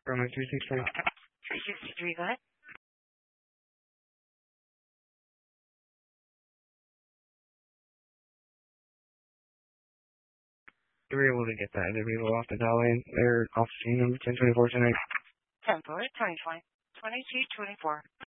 Roman 363. 363, go ahead. You were able to get that individual off the dial in. They're off scene number 1024 tonight. 10-4, 2020, 2224.